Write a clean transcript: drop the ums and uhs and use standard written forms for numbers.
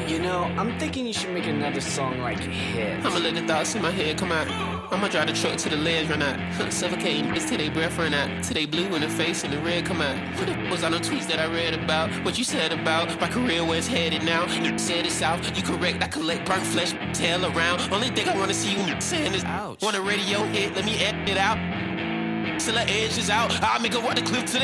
You know, I'm thinking you should make another song like Hit. I'ma let the thoughts in my head come out. I'ma drive the truck to the ledge, run out. Suffocating, it's till they breath run out. Till they blue in the face and the red come out. What the was on the tweets that I read about? What you said about my career, where it's headed now? You said it's out, you correct, I collect burnt flesh, tail around. Only thing I wanna see you saying is, ouch. Want a radio hit, let me edit it out. Till the edge is out, I'll make a run the clip to the